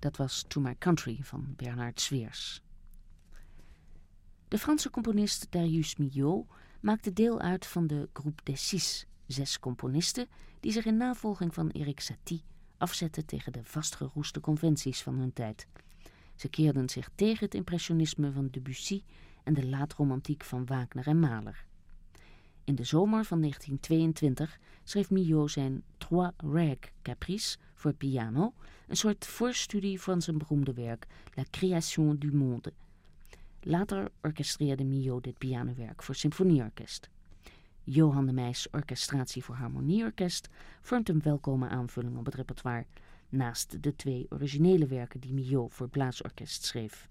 Dat was To My Country van Bernard Sweers. De Franse componist Darius Milhaud maakte deel uit van de Groupe des Six, 6 componisten die zich in navolging van Erik Satie afzetten tegen de vastgeroeste conventies van hun tijd. Ze keerden zich tegen het impressionisme van Debussy en de laatromantiek van Wagner en Mahler. In de zomer van 1922 schreef Milhaud zijn Trois Règles Caprices voor piano, een soort voorstudie van zijn beroemde werk La Création du Monde. Later orchestreerde Milhaud dit pianowerk voor symfonieorkest. Johan de Meijs orchestratie voor harmonieorkest vormt een welkome aanvulling op het repertoire, naast de 2 originele werken die Milhaud voor blaasorkest schreef.